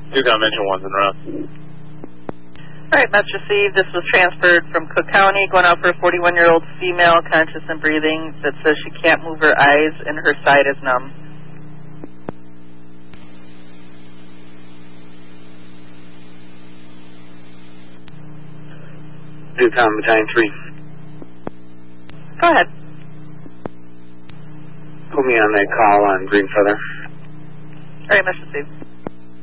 Yukon mention one's in route. All right, message received. This was transferred from Cook County, going out for a 41-year-old female, conscious and breathing, that says she can't move her eyes and her side is numb. Yukon Battalion 3. Go ahead. Put me on that call on Green Feather. All right, message received.